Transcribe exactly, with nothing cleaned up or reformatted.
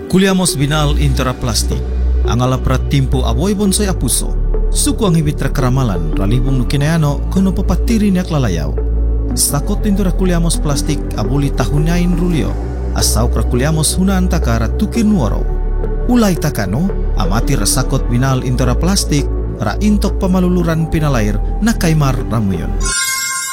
Kuliamos binal intera plastik. Ang alaprat timpo aboy bonsai apuso. Suku ang hibitra keramalan ralibong nukinayano kono papatiri niak lalayaw. Sakot intera kuliamos plastik abuli tahunyain rulio. Asaw kra kuliamos hunan takara tukir nuoro. Ulay takano amati rasakot binal intera plastik ra intok pamaluluran pinalair na kaymar ramuyon.